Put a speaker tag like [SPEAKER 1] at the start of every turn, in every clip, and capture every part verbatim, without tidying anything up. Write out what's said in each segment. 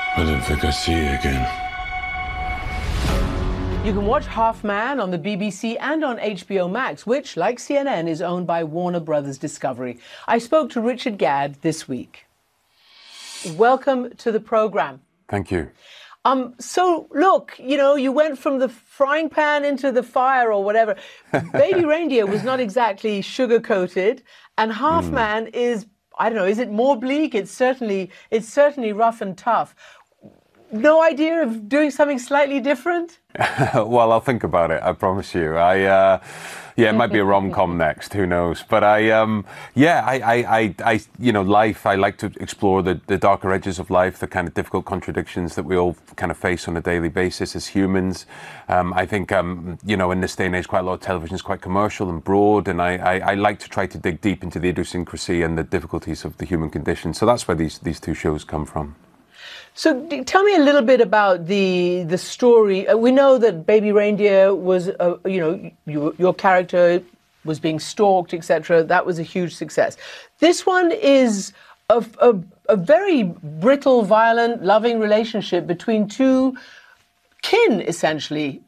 [SPEAKER 1] I don't think I see you again.
[SPEAKER 2] You can watch Half Man on the B B C and on H B O Max, which, like C N N, is owned by Warner Brothers Discovery. I spoke to Richard Gadd this week. Welcome to the programme.
[SPEAKER 3] Thank you.
[SPEAKER 2] Um, so, look, you know, you went from the frying pan into the fire or whatever. Baby Reindeer was not exactly sugar-coated, and Half mm. Man is, I don't know, is it more bleak? It's certainly, it's certainly rough and tough. No idea of doing something slightly different?
[SPEAKER 3] Well, I'll think about it, I promise you. I, uh, yeah, it might be a rom-com next, who knows? But I, um, yeah, I, I, I, I, you know, life, I like to explore the, the darker edges of life, the kind of difficult contradictions that we all kind of face on a daily basis as humans. Um, I think, um, you know, in this day and age, quite a lot of television is quite commercial and broad, and I, I, I like to try to dig deep into the idiosyncrasy and the difficulties of the human condition. So that's where these, these two shows come from.
[SPEAKER 2] So tell me a little bit about the the story. Uh, we know that Baby Reindeer was, uh, you know, you, your character was being stalked, et cetera. That was a huge success. This one is a, a, a very brittle, violent, loving relationship between two kin, essentially.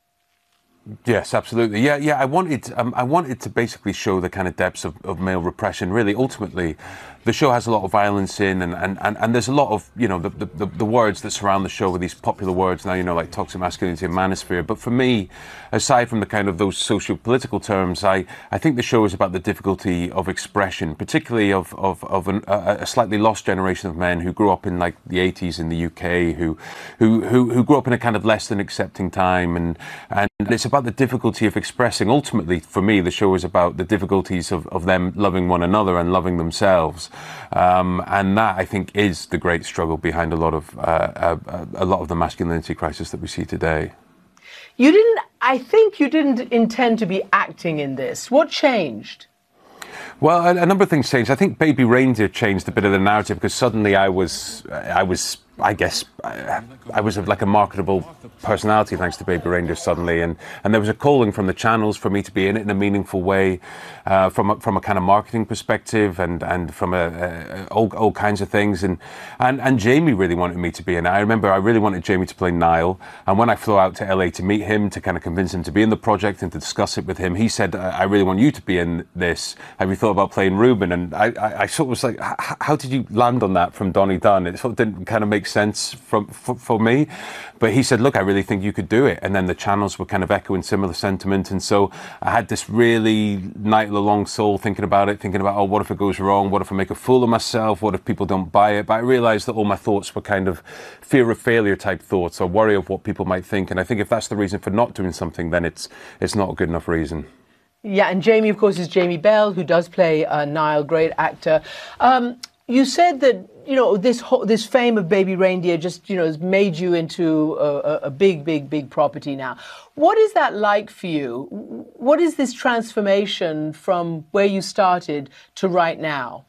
[SPEAKER 3] Yes, absolutely. Yeah, yeah. I wanted, um, I wanted to basically show the kind of depths of, of male repression. Really, ultimately, the show has a lot of violence in, and, and, and, and there's a lot of, you know, the, the the words that surround the show with these popular words now, you know, like toxic masculinity and manosphere. But for me, aside from the kind of those socio-political terms, I, I think the show is about the difficulty of expression, particularly of of, of an, a, a slightly lost generation of men who grew up in like the eighties in the U K, who who who, who grew up in a kind of less than accepting time, and and it's about the difficulty of expressing. Ultimately, for me, the show is about the difficulties of, of them loving one another and loving themselves. Um, and that, I think, is the great struggle behind a lot of uh, a, a lot of the masculinity crisis that we see today.
[SPEAKER 2] You didn't, I think you didn't intend to be acting in this. What changed?
[SPEAKER 3] Well, a, a number of things changed. I think Baby Reindeer changed a bit of the narrative because suddenly I was, I was, I guess, I, I was like a marketable personality thanks to Baby Reindeer suddenly, and, and there was a calling from the channels for me to be in it in a meaningful way, uh, from a, from a kind of marketing perspective, and and from a, a, all, all kinds of things, and, and and Jamie really wanted me to be in it. I remember I really wanted Jamie to play Niall, and when I flew out to L A to meet him to kind of convince him to be in the project and to discuss it with him, he said, I really want you to be in this. Have you thought about playing Reuben? And I, I, I sort of was like, how did you land on that from Donnie Dunn? It sort of didn't kind of make sense from for, for me, but he said, look, I really think you could do it. And then the channels were kind of echoing similar sentiment, and so I had this really night-long soul thinking about it, thinking about, oh, what if it goes wrong? What if I make a fool of myself? What if people don't buy it? But I realized that all my thoughts were kind of fear of failure type thoughts, or worry of what people might think. And I think if that's the reason for not doing something, then it's it's not a good enough reason.
[SPEAKER 2] Yeah, and Jamie, of course, is Jamie Bell, who does play uh, Niall, great actor. Um, you said that, you know, this whole, this fame of Baby Reindeer just, you know, has made you into a, a big, big, big property now. What is that like for you? What is this transformation from where you started to right now?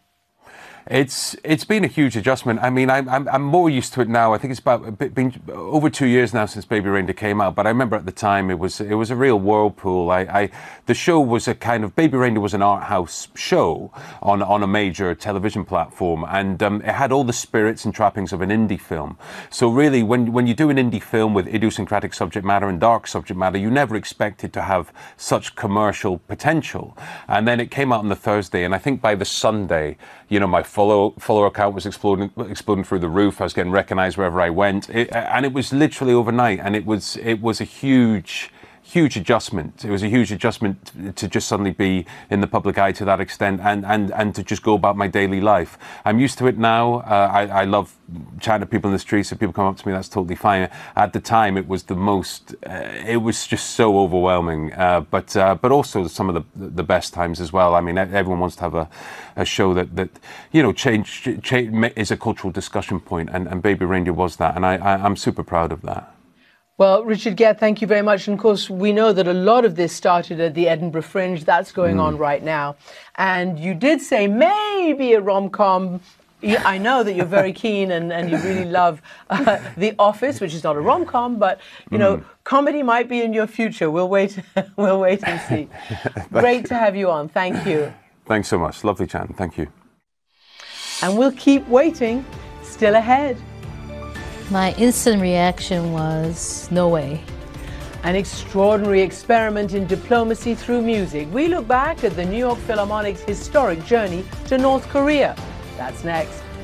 [SPEAKER 3] It's it's been a huge adjustment. I mean, I'm I'm, I'm more used to it now. I think it's about been over two years now since Baby Reindeer came out. But I remember at the time it was it was a real whirlpool. I, I the show was a kind of Baby Reindeer was an art house show on on a major television platform, and um, it had all the spirits and trappings of an indie film. So really, when when you do an indie film with idiosyncratic subject matter and dark subject matter, you never expect it to have such commercial potential. And then it came out on the Thursday, and I think by the Sunday, you know, my follow follower account was exploding exploding through the roof. I was getting recognized wherever I went, it, and it was literally overnight, and it was it was a huge huge adjustment. It was a huge adjustment to just suddenly be in the public eye to that extent, and and and to just go about my daily life. I'm used to it now. uh, I, I love chatting to people in the streets. If people come up to me, that's totally fine. At the time, it was the most uh, it was just so overwhelming, uh, but uh, but also some of the the best times as well. I mean, everyone wants to have a a show that that you know change, change is a cultural discussion point, and, and Baby Reindeer was that, and I, I I'm super proud of that.
[SPEAKER 2] Well, Richard Gadd, thank you very much. And of course, we know that a lot of this started at the Edinburgh Fringe. That's going mm. on right now. And you did say maybe a rom-com. I know that you're very keen and, and you really love uh, The Office, which is not a rom-com, but, you know, mm. comedy might be in your future. We'll wait, we'll wait and see. Great you. to have you on. Thank you.
[SPEAKER 3] Thanks so much. Lovely chatting. Thank you.
[SPEAKER 2] And we'll keep waiting. Still ahead.
[SPEAKER 1] My instant reaction was, no way.
[SPEAKER 2] An extraordinary experiment in diplomacy through music. We look back at the New York Philharmonic's historic journey to North Korea. That's next.